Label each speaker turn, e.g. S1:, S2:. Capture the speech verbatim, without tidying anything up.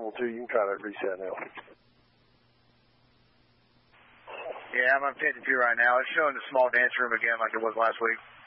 S1: normal too. You can try that reset now.
S2: Yeah, I'm on fifty-two right now. It's showing the small dance room again like it was last week.